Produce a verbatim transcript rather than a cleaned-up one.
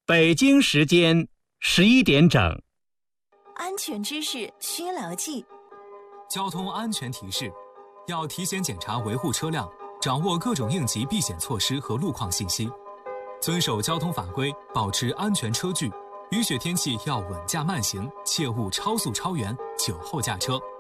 北京时间十一点整。 安全知识需牢记。 交通安全提示：要提前检查维护车辆，掌握各种应急避险措施和路况信息，遵守交通法规，保持安全车距。雨雪天气要稳驾慢行，切勿超速超员、酒后驾车。